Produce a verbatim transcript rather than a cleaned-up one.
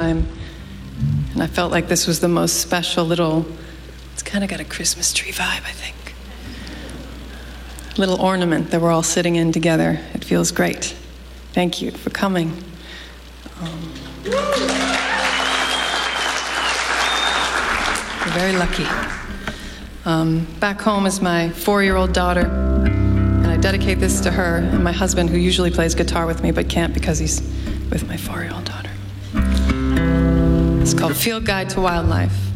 time. And I felt like this was the most special little, it's kind of got a Christmas tree vibe, I think. Little ornament that we're all sitting in together. It feels great. Thank you for coming. Um, you're very lucky. Um, back home is my four-year-old daughter, and I dedicate this to her and my husband, who usually plays guitar with me but can't because he's with my four-year-old daughter. It's called Field Guide to Wildlife.